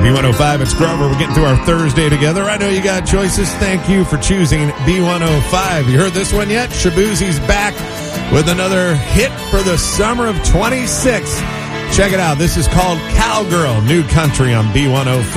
B105, it's Grover. We're getting through our Thursday together. I know you got choices. Thank you for choosing B105. You heard this one yet? Shaboozie's back with another hit for the summer of 26. Check it out. This is called Cowgirl, New Country on B105.